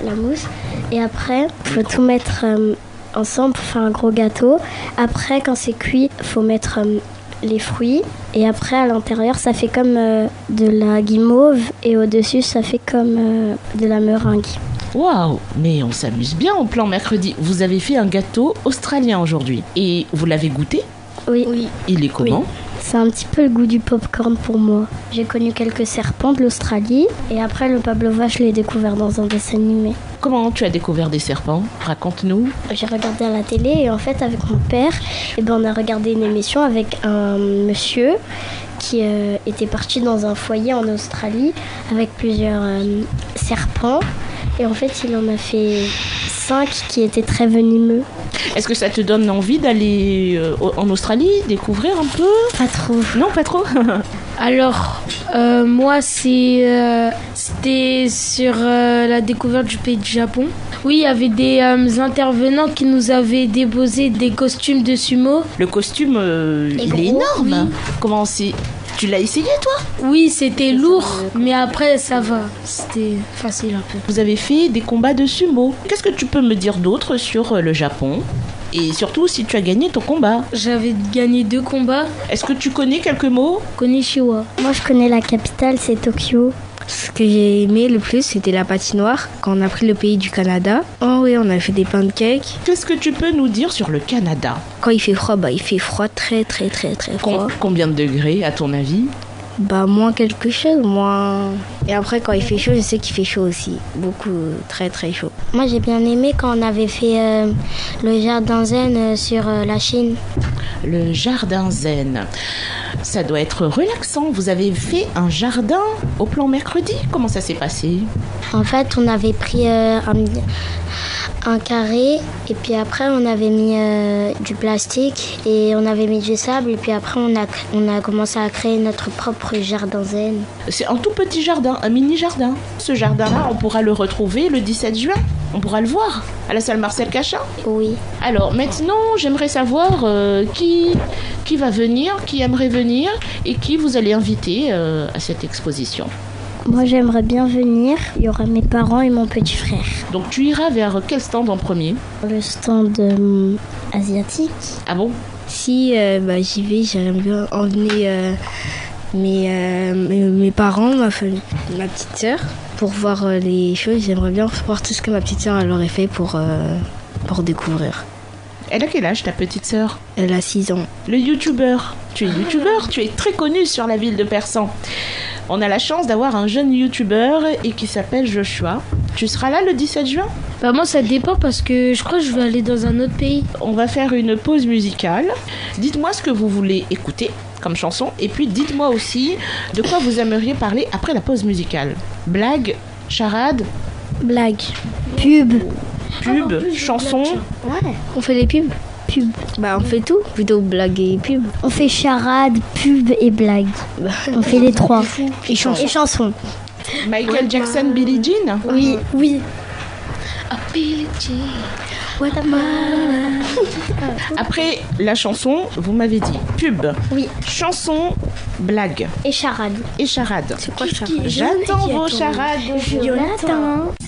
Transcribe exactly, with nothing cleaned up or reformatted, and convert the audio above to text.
la mousse. Et après, il faut tout mettre euh, ensemble pour faire un gros gâteau. Après, quand c'est cuit, il faut mettre euh, les fruits. Et après, à l'intérieur, ça fait comme euh, de la guimauve. Et au-dessus, ça fait comme euh, de la meringue. Waouh, mais on s'amuse bien au plan mercredi. Vous avez fait un gâteau australien aujourd'hui. Et vous l'avez goûté ? Oui. oui. Il est comment ? Oui. C'est un petit peu le goût du popcorn pour moi. J'ai connu quelques serpents de l'Australie. Et après, le pavlova, je l'ai découvert dans un dessin animé. Comment tu as découvert des serpents ? Raconte-nous. J'ai regardé à la télé et en fait, avec mon père, eh ben, on a regardé une émission avec un monsieur qui euh, était parti dans un foyer en Australie avec plusieurs euh, serpents. Et en fait, il en a fait cinq qui étaient très venimeux. Est-ce que ça te donne envie d'aller euh, en Australie, découvrir un peu ? Pas trop. Non, pas trop. Alors, euh, moi, c'est, euh, c'était sur euh, la découverte du pays du Japon. Oui, il y avait des euh, intervenants qui nous avaient déposé des costumes de sumo. Le costume, euh, il gros, est énorme. Oui. Comment c'est ? Tu l'as essayé, toi ? Oui, c'était lourd, mais après, ça va. C'était facile un peu. Vous avez fait des combats de sumo. Qu'est-ce que tu peux me dire d'autre sur le Japon ? Et surtout, si tu as gagné ton combat. J'avais gagné deux combats. Est-ce que tu connais quelques mots ? Konnichiwa. Moi, je connais la capitale, c'est Tokyo. Ce que j'ai aimé le plus, c'était la patinoire. Quand on a pris le pays du Canada, oh oui, on a fait des pancakes. Qu'est-ce que tu peux nous dire sur le Canada ? Quand il fait froid, bah il fait froid, très très très très froid. Com- combien de degrés, à ton avis ? Bah moins quelque chose, moins... Et après, quand il fait chaud, je sais qu'il fait chaud aussi. Beaucoup, très très chaud. Moi, j'ai bien aimé quand on avait fait euh, le jardin zen euh, sur euh, la Chine. Le jardin zen. Ça doit être relaxant. Vous avez fait un jardin au plan mercredi ? Comment ça s'est passé ? En fait, on avait pris euh, un, un carré et puis après, on avait mis euh, du plastique et on avait mis du sable. Et puis après, on a, on a commencé à créer notre propre jardin zen. C'est un tout petit jardin, un mini-jardin. Ce jardin-là, on pourra le retrouver le dix-sept juin. On pourra le voir à la salle Marcel Cachin. Oui. Alors maintenant, j'aimerais savoir euh, qui, qui va venir, qui aimerait venir et qui vous allez inviter euh, à cette exposition. Moi, j'aimerais bien venir. Il y aura mes parents et mon petit frère. Donc tu iras vers quel stand en premier ? Le stand euh, asiatique. Ah bon ? Si euh, bah, j'y vais, j'aimerais bien emmener euh, mes, euh, mes, mes parents, ma, famille, ma petite sœur, pour voir euh, les choses. J'aimerais bien voir tout ce que ma petite sœur elle aurait fait pour, euh, pour découvrir. Elle a quel âge, ta petite sœur ? Elle a six ans. Le youtubeur. Tu es youtubeur, tu es très connu sur la ville de Persan. On a la chance d'avoir un jeune youtubeur et qui s'appelle Joshua. Tu seras là le dix-sept juin ? Bah moi, ça dépend parce que je crois que je vais aller dans un autre pays. On va faire une pause musicale. Dites-moi ce que vous voulez écouter comme chanson et puis dites-moi aussi de quoi vous aimeriez parler après la pause musicale. Blague, charade, Blague. Pub. pub, Ah, chanson. Ouais. On fait les pubs ? Pub. Bah on fait tout, plutôt blague et pub. On fait charade, pub et blague. On fait les trois. Et chanson. Et chansons. Michael Jackson, Billie Jean. Oui, oui. Après la chanson, vous m'avez dit pub, Oui. chanson, blague Et charade. et charade. C'est quoi ça ? J'attends vos charades. Jonathan.